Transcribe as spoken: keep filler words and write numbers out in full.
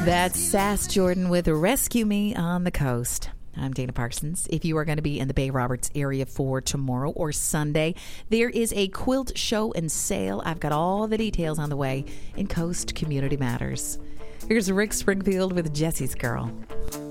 That's Sass Jordan with Rescue Me on the Coast. I'm Dana Parsons. If you are going to be in the Bay Roberts area for tomorrow or Sunday, there is a quilt show and sale. I've got all the details on the way in Coast Community Matters. Here's Rick Springfield with Jesse's Girl.